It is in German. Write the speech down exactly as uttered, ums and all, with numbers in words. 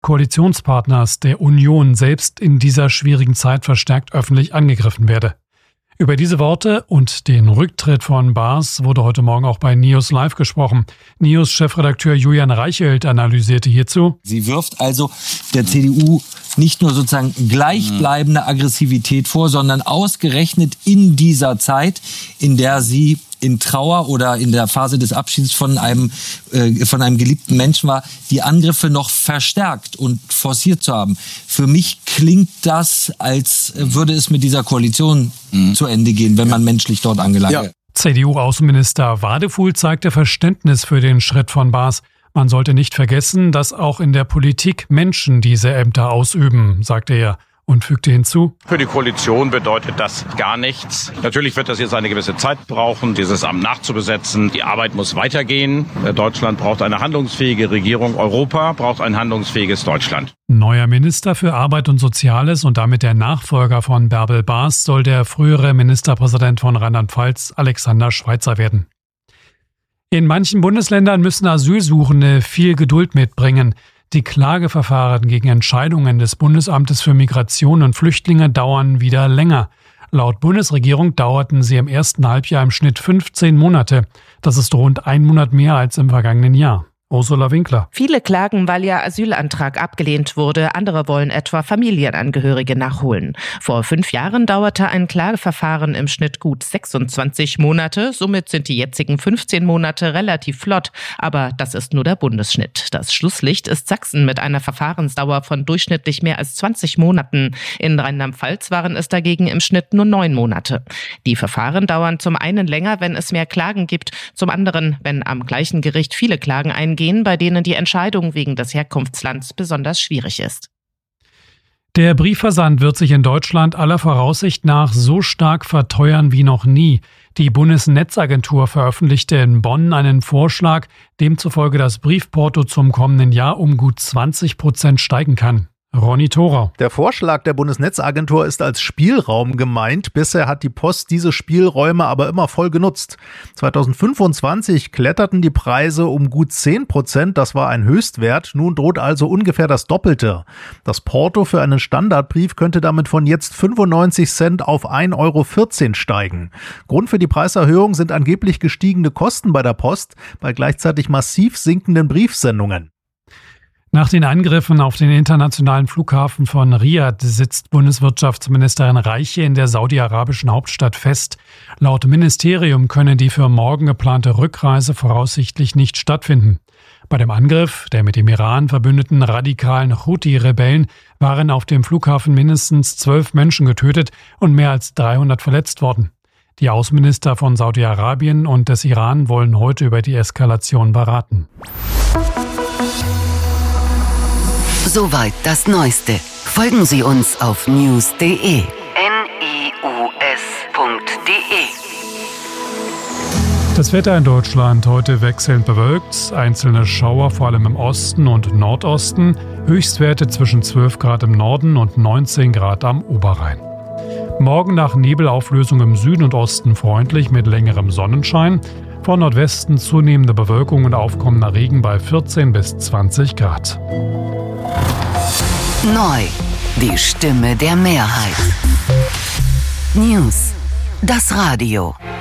Koalitionspartners der Union selbst in dieser schwierigen Zeit verstärkt öffentlich angegriffen werde. Über diese Worte und den Rücktritt von Baas wurde heute Morgen auch bei News Live gesprochen. News-Chefredakteur Julian Reichelt analysierte hierzu: Sie wirft also der C D U nicht nur sozusagen gleichbleibende Aggressivität vor, sondern ausgerechnet in dieser Zeit, in der sie in Trauer oder in der Phase des Abschieds von einem, äh, von einem geliebten Menschen war, die Angriffe noch verstärkt und forciert zu haben. Für mich klingt das, als würde es mit dieser Koalition mhm. zu Ende gehen, wenn man menschlich dort angelangt ja. C D U-Außenminister Wadefuhl zeigte Verständnis für den Schritt von Baas. Man sollte nicht vergessen, dass auch in der Politik Menschen diese Ämter ausüben, sagte er. Und fügte hinzu: Für die Koalition bedeutet das gar nichts. Natürlich wird das jetzt eine gewisse Zeit brauchen, dieses Amt nachzubesetzen. Die Arbeit muss weitergehen. Deutschland braucht eine handlungsfähige Regierung. Europa braucht ein handlungsfähiges Deutschland. Neuer Minister für Arbeit und Soziales und damit der Nachfolger von Bärbel Baas soll der frühere Ministerpräsident von Rheinland-Pfalz, Alexander Schweitzer, werden. In manchen Bundesländern müssen Asylsuchende viel Geduld mitbringen. Die Klageverfahren gegen Entscheidungen des Bundesamtes für Migration und Flüchtlinge dauern wieder länger. Laut Bundesregierung dauerten sie im ersten Halbjahr im Schnitt fünfzehn Monate. Das ist rund ein Monat mehr als im vergangenen Jahr. Ursula Winkler. Viele klagen, weil ihr Asylantrag abgelehnt wurde. Andere wollen etwa Familienangehörige nachholen. Vor fünf Jahren dauerte ein Klageverfahren im Schnitt gut sechsundzwanzig Monate. Somit sind die jetzigen fünfzehn Monate relativ flott. Aber das ist nur der Bundesschnitt. Das Schlusslicht ist Sachsen mit einer Verfahrensdauer von durchschnittlich mehr als zwanzig Monaten. In Rheinland-Pfalz waren es dagegen im Schnitt nur neun Monate. Die Verfahren dauern zum einen länger, wenn es mehr Klagen gibt. Zum anderen, wenn am gleichen Gericht viele Klagen eingehen, bei denen die Entscheidung wegen des Herkunftslands besonders schwierig ist. Der Briefversand wird sich in Deutschland aller Voraussicht nach so stark verteuern wie noch nie. Die Bundesnetzagentur veröffentlichte in Bonn einen Vorschlag, demzufolge das Briefporto zum kommenden Jahr um gut zwanzig Prozent steigen kann. Ronny Thorau. Der Vorschlag der Bundesnetzagentur ist als Spielraum gemeint. Bisher hat die Post diese Spielräume aber immer voll genutzt. zweitausendfünfundzwanzig kletterten die Preise um gut zehn Prozent. Das war ein Höchstwert. Nun droht also ungefähr das Doppelte. Das Porto für einen Standardbrief könnte damit von jetzt fünfundneunzig Cent auf ein Euro vierzehn steigen. Grund für die Preiserhöhung sind angeblich gestiegene Kosten bei der Post bei gleichzeitig massiv sinkenden Briefsendungen. Nach den Angriffen auf den internationalen Flughafen von Riad sitzt Bundeswirtschaftsministerin Reiche in der saudi-arabischen Hauptstadt fest. Laut Ministerium könne die für morgen geplante Rückreise voraussichtlich nicht stattfinden. Bei dem Angriff der mit dem Iran verbündeten radikalen Houthi-Rebellen waren auf dem Flughafen mindestens zwölf Menschen getötet und mehr als dreihundert verletzt worden. Die Außenminister von Saudi-Arabien und des Iran wollen heute über die Eskalation beraten. Soweit das Neueste. Folgen Sie uns auf news punkt de. N I U S punkt de. Das Wetter in Deutschland heute wechselnd bewölkt, einzelne Schauer vor allem im Osten und Nordosten, Höchstwerte zwischen zwölf Grad im Norden und neunzehn Grad am Oberrhein. Morgen nach Nebelauflösung im Süden und Osten freundlich mit längerem Sonnenschein, von Nordwesten zunehmende Bewölkung und aufkommender Regen bei vierzehn bis zwanzig Grad. Neu, die Stimme der Mehrheit. News, das Radio.